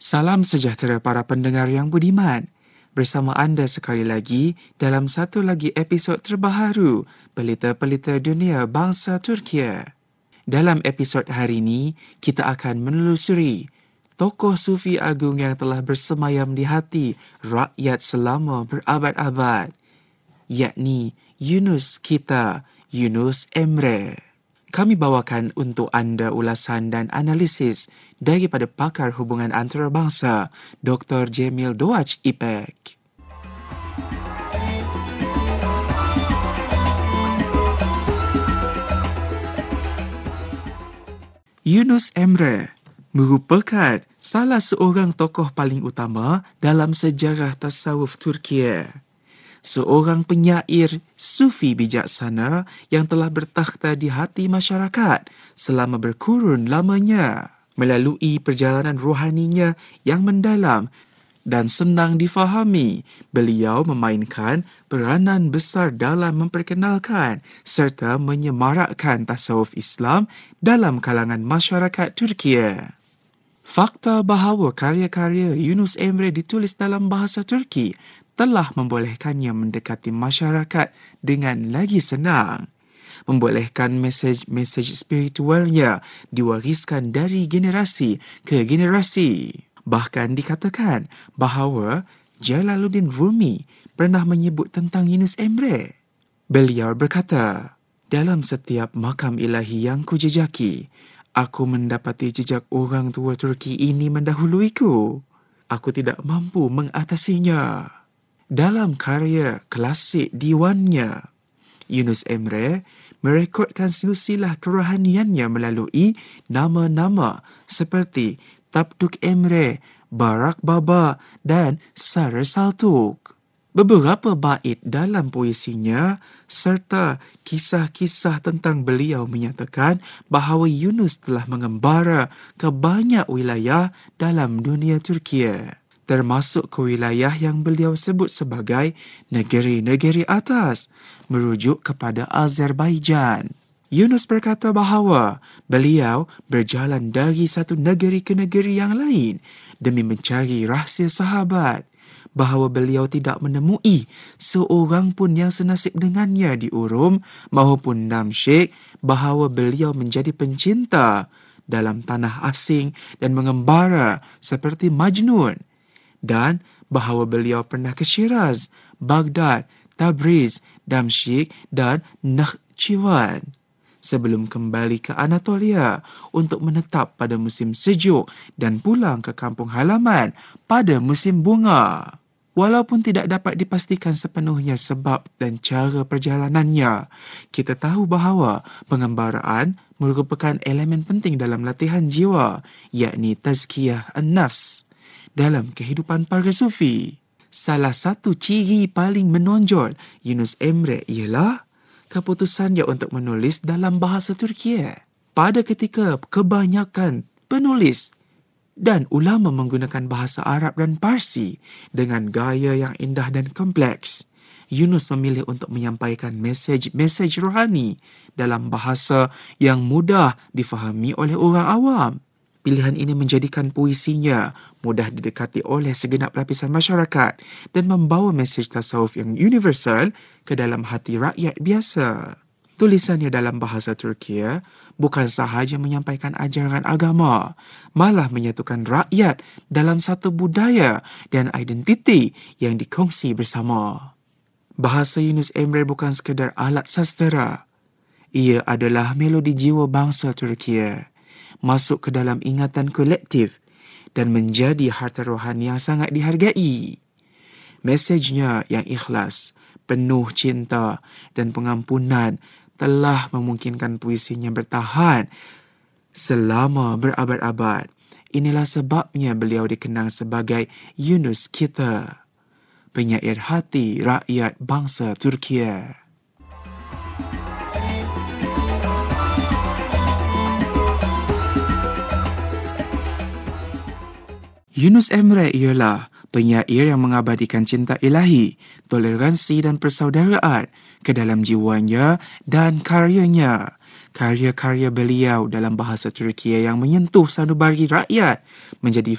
Salam sejahtera para pendengar yang budiman. Bersama anda sekali lagi dalam satu lagi episod terbaharu Pelita-Pelita Dunia Bangsa Turkiye. Dalam episod hari ini, kita akan menelusuri tokoh sufi agung yang telah bersemayam di hati rakyat selama berabad-abad, yakni Yunus kita, Yunus Emre. Kami bawakan untuk anda ulasan dan analisis daripada pakar hubungan antarabangsa Dr. Jamil Dowaj Ipek. Yunus Emre merupakan salah seorang tokoh paling utama dalam sejarah tasawuf Turkiye. Seorang penyair sufi bijaksana yang telah bertakhta di hati masyarakat selama berkurun lamanya. Melalui perjalanan rohaninya yang mendalam dan senang difahami, beliau memainkan peranan besar dalam memperkenalkan serta menyemarakkan tasawuf Islam dalam kalangan masyarakat Turkiye. Fakta bahawa karya-karya Yunus Emre ditulis dalam bahasa Turki telah membolehkannya mendekati masyarakat dengan lagi senang, membolehkan mesej-mesej spiritualnya diwariskan dari generasi ke generasi. Bahkan dikatakan bahawa Jalaluddin Rumi pernah menyebut tentang Yunus Emre. Beliau berkata, "Dalam setiap makam ilahi yang kujejaki, aku mendapati jejak orang tua Turki ini mendahuluiku. Aku tidak mampu mengatasinya." Dalam karya klasik diwannya, Yunus Emre merekodkan silsilah kerohaniannya melalui nama-nama seperti Tapduk Emre, Barak Baba dan Sara Saltuk. Beberapa bait dalam puisinya serta kisah-kisah tentang beliau menyatakan bahawa Yunus telah mengembara ke banyak wilayah dalam dunia Turkiye, termasuk ke wilayah yang beliau sebut sebagai negeri-negeri atas, merujuk kepada Azerbaijan. Yunus berkata bahawa beliau berjalan dari satu negeri ke negeri yang lain demi mencari rahsia sahabat, bahawa beliau tidak menemui seorang pun yang senasib dengannya di Urum maupun Damsyik, bahawa beliau menjadi pencinta dalam tanah asing dan mengembara seperti Majnun, dan bahawa beliau pernah ke Shiraz, Baghdad, Tabriz, Damsyik dan Nakhchivan sebelum kembali ke Anatolia untuk menetap pada musim sejuk dan pulang ke kampung halaman pada musim bunga. Walaupun tidak dapat dipastikan sepenuhnya sebab dan cara perjalanannya, kita tahu bahawa pengembaraan merupakan elemen penting dalam latihan jiwa, yakni tazkiyah an-nafs dalam kehidupan para sufi. Salah satu ciri paling menonjol Yunus Emre ialah keputusannya untuk menulis dalam bahasa Turkiye. Pada ketika kebanyakan penulis dan ulama menggunakan bahasa Arab dan Parsi dengan gaya yang indah dan kompleks, Yunus memilih untuk menyampaikan mesej-mesej rohani dalam bahasa yang mudah difahami oleh orang awam. Pilihan ini menjadikan puisinya mudah didekati oleh segenap lapisan masyarakat dan membawa mesej tasawuf yang universal ke dalam hati rakyat biasa. Tulisannya dalam bahasa Turkiye bukan sahaja menyampaikan ajaran agama, malah menyatukan rakyat dalam satu budaya dan identiti yang dikongsi bersama. Bahasa Yunus Emre bukan sekadar alat sastera. Ia adalah melodi jiwa bangsa Turkiye, masuk ke dalam ingatan kolektif dan menjadi harta rohani yang sangat dihargai. Mesejnya yang ikhlas, penuh cinta dan pengampunan telah memungkinkan puisinya bertahan selama berabad-abad. Inilah sebabnya beliau dikenal sebagai Yunus kita, penyair hati rakyat bangsa Turkiye. Yunus Emre ialah penyair yang mengabadikan cinta ilahi, toleransi dan persaudaraan ke dalam jiwanya dan karyanya. Karya-karya beliau dalam bahasa Turkiye yang menyentuh sanubari rakyat menjadi